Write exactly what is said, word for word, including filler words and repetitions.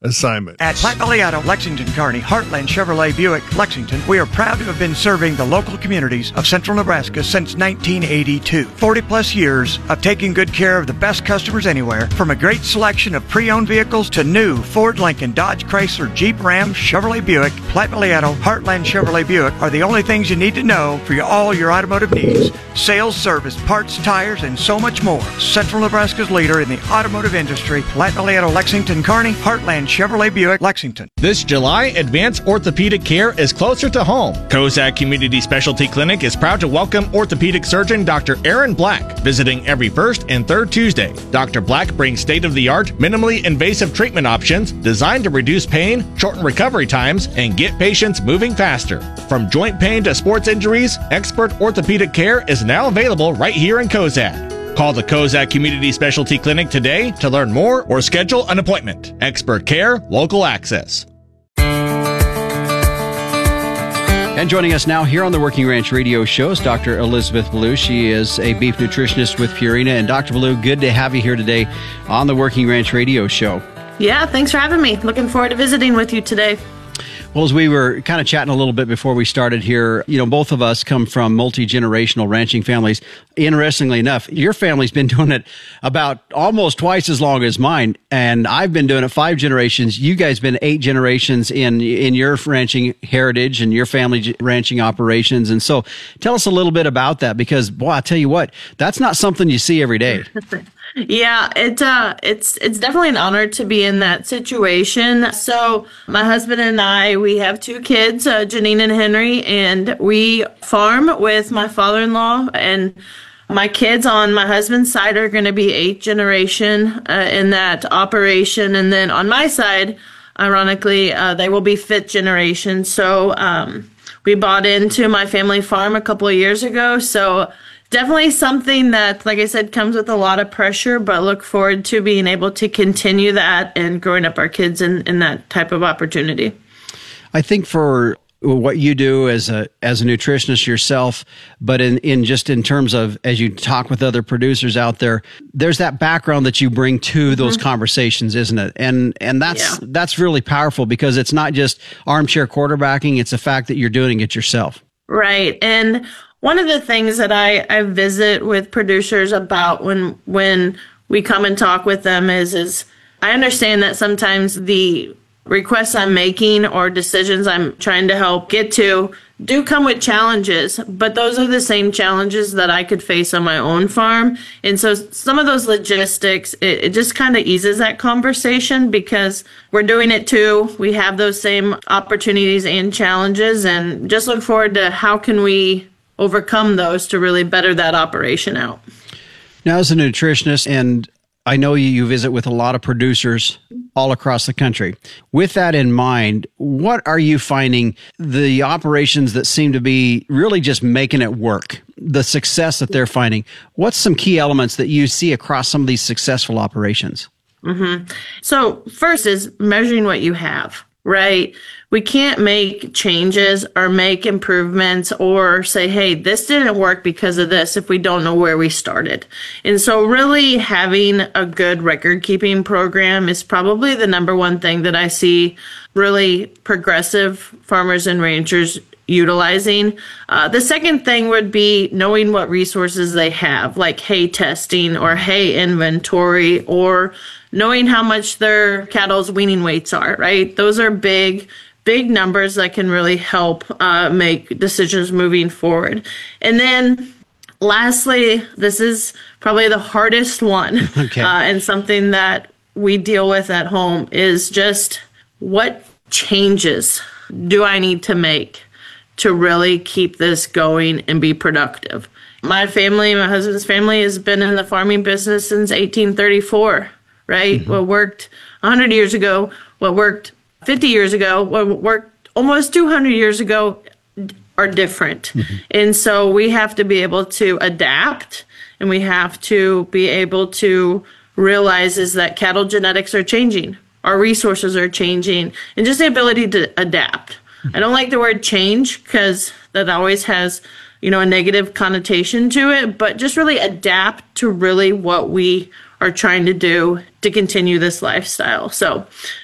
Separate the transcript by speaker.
Speaker 1: assignment.
Speaker 2: At Platte Valley Auto, Lexington, Kearney, Heartland Chevrolet Buick, Lexington, we are proud to have been serving the local communities of central Nebraska since nineteen eighty-two. forty plus years of taking good care of the best customers anywhere, from a great selection of pre-owned vehicles to new Ford, Lincoln, Dodge, Chrysler, Jeep, Ram, Chevrolet Buick. Platte Valley Auto, Heartland Chevrolet Buick are the only things you need to know for your, all your automotive needs. Sales, service, parts, tires, and so much more. Central Nebraska's leader in the automotive industry, Platte Valley Auto, Lexington, Kearney, Heartland Chevrolet Buick, Lexington.
Speaker 3: This July, Advanced Orthopedic Care is closer to home. Kozak Community Specialty Clinic is proud to welcome orthopedic surgeon Doctor Aaron Black, visiting every first and third Tuesday. Doctor Black brings state-of-the-art, minimally invasive treatment options designed to reduce pain, shorten recovery times, and get patients moving faster. From joint pain to sports injuries, expert orthopedic care is now available right here in Kozak. Call the Kozak Community Specialty Clinic today to learn more or schedule an appointment. Expert care, local access.
Speaker 4: And joining us now here on the Working Ranch Radio Show is Doctor Elizabeth Ballou. She is a beef nutritionist with Purina. And Doctor Ballou, good to have you here today on the Working Ranch Radio Show.
Speaker 5: Yeah, thanks for having me. Looking forward to visiting with you today.
Speaker 4: Well, as we were kind of chatting a little bit before we started here, you know, both of us come from multi-generational ranching families. Interestingly enough, your family's been doing it about almost twice as long as mine, and I've been doing it five generations. You guys been eight generations in in your ranching heritage and your family ranching operations. And so tell us a little bit about that, because, boy, I tell you what, that's not something you see every day.
Speaker 5: Yeah, it, uh, it's it's definitely an honor to be in that situation. So my husband and I, we have two kids, uh, Janine and Henry, and we farm with my father-in-law. And my kids on my husband's side are going to be eighth generation uh, in that operation. And then on my side, ironically, uh, they will be fifth generation. So um, we bought into my family farm a couple of years ago. So definitely something that, like I said, comes with a lot of pressure, but look forward to being able to continue that and growing up our kids in, in that type of opportunity.
Speaker 4: I think for what you do as a as a nutritionist yourself, but in, in just in terms of, as you talk with other producers out there, there's that background that you bring to mm-hmm. those conversations, isn't it? And and that's yeah. that's really powerful, because it's not just armchair quarterbacking, it's the fact that you're doing it yourself.
Speaker 5: Right. And one of the things that I, I visit with producers about when when we come and talk with them is, is I understand that sometimes the requests I'm making or decisions I'm trying to help get to do come with challenges, but those are the same challenges that I could face on my own farm. And so some of those logistics, it, it just kind of eases that conversation, because we're doing it too. We have those same opportunities and challenges, and just look forward to how can we overcome those to really better that operation out.
Speaker 4: Now, as a nutritionist, and I know you visit with a lot of producers all across the country. With that in mind, what are you finding the operations that seem to be really just making it work, the success that they're finding? What's some key elements that you see across some of these successful operations?
Speaker 5: Mm-hmm. So first is measuring what you have, right? We can't make changes or make improvements or say, hey, this didn't work because of this, if we don't know where we started. And so really having a good record keeping program is probably the number one thing that I see really progressive farmers and ranchers utilizing. Uh, the second thing would be knowing what resources they have, like hay testing or hay inventory, or knowing how much their cattle's weaning weights are, right? Those are big, big numbers that can really help uh, make decisions moving forward. And then lastly, this is probably the hardest one,
Speaker 4: okay.
Speaker 5: uh, and something that we deal with at home is just what changes do I need to make to really keep this going and be productive. My family, my husband's family, has been in the farming business since eighteen thirty-four, right? Mm-hmm. What worked one hundred years ago, what worked fifty years ago, what worked almost two hundred years ago are different. Mm-hmm. And so we have to be able to adapt, and we have to be able to realize is that cattle genetics are changing, our resources are changing, and just the ability to adapt. I don't like the word change because that always has, you know, a negative connotation to it, but just really adapt to really what we are trying to do to continue this lifestyle. So